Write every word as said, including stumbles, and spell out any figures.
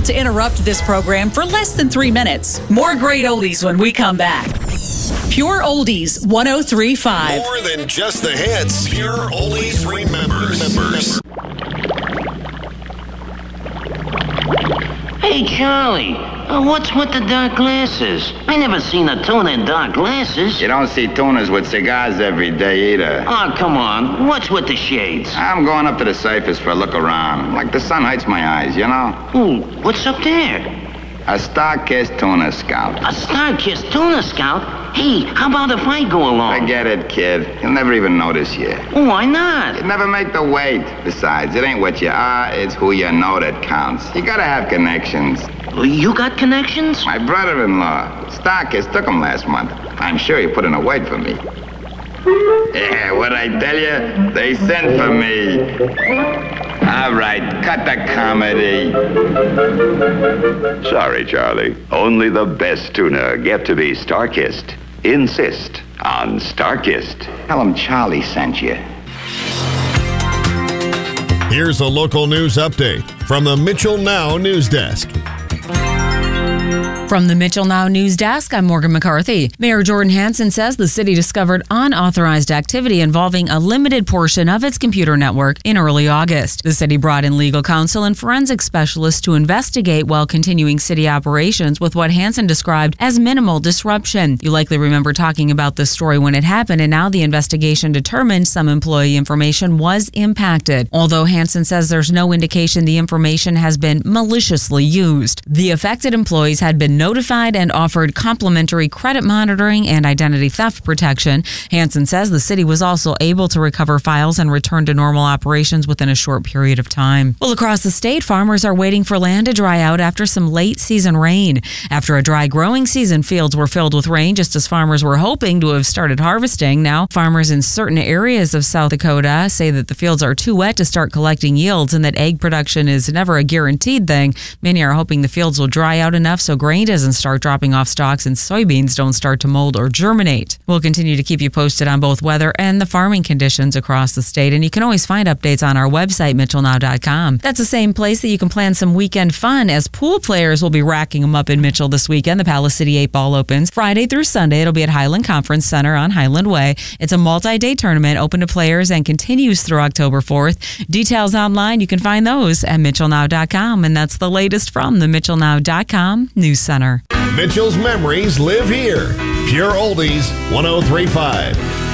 to interrupt this program for less than three minutes. More great oldies when we come back. Pure Oldies one oh three point five. More than just the hits. Pure Oldies remembers. remembers. Hey, Charlie, uh, what's with the dark glasses? I never seen a tuna in dark glasses. You don't see tunas with cigars every day either. Oh, come on. What's with the shades? I'm going up to the surface for a look around. Like the sun hurts my eyes, you know? Ooh, what's up there? A star-kissed tuna scout. A star-kissed tuna scout? Hey, how about if I go along? Forget it, kid. You'll never even notice you. Why not? You never make the weight. Besides, it ain't what you are, it's who you know that counts. You gotta have connections. You got connections? My brother-in-law, Starkist, took him last month. I'm sure he put in a word for me. Yeah, what'd I tell you? They sent for me. All right, cut the comedy. Sorry, Charlie. Only the best tuna get to be Starkist. Insist on Starkist. Tell him Charlie sent you. Here's a local news update from the Mitchell Now News Desk. From the Mitchell Now News Desk, I'm Morgan McCarthy. Mayor Jordan Hansen says the city discovered unauthorized activity involving a limited portion of its computer network in early August. The city brought in legal counsel and forensic specialists to investigate while continuing city operations with what Hansen described as minimal disruption. You likely remember talking about this story when it happened, and now the investigation determined some employee information was impacted. Although Hansen says there's no indication the information has been maliciously used. The affected employees had been notified and offered complimentary credit monitoring and identity theft protection. Hansen says the city was also able to recover files and return to normal operations within a short period of time. Well, across the state, farmers are waiting for land to dry out after some late season rain. After a dry growing season, fields were filled with rain just as farmers were hoping to have started harvesting. Now, farmers in certain areas of South Dakota say that the fields are too wet to start collecting yields and that egg production is never a guaranteed thing. Many are hoping the fields will dry out enough so grain doesn't start dropping off stalks and soybeans don't start to mold or germinate. We'll continue to keep you posted on both weather and the farming conditions across the state, and you can always find updates on our website, mitchell now dot com. That's the same place that you can plan some weekend fun, as pool players will be racking them up in Mitchell this weekend. The Palace City eight Ball opens Friday through Sunday. It'll be at Highland Conference Center on Highland Way. It's a multi-day tournament open to players and continues through October fourth. Details online, you can find those at mitchell now dot com, and that's the latest from the mitchell now dot com News Center. Mitchell's memories live here. Pure Oldies one oh three point five.